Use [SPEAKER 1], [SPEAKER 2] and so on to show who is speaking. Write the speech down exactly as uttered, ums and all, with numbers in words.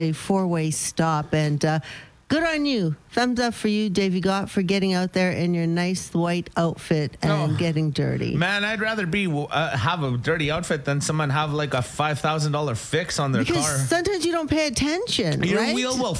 [SPEAKER 1] a four-way stop. And uh, good on you. Thumbs up for you, Davey Gott, for getting out there in your nice white outfit and
[SPEAKER 2] Oh,
[SPEAKER 1] getting dirty.
[SPEAKER 2] Man, I'd rather be uh, have a dirty outfit than someone have like a five thousand dollars fix on their
[SPEAKER 1] because
[SPEAKER 2] car.
[SPEAKER 1] sometimes you don't pay attention,
[SPEAKER 2] Your
[SPEAKER 1] right?
[SPEAKER 2] wheel will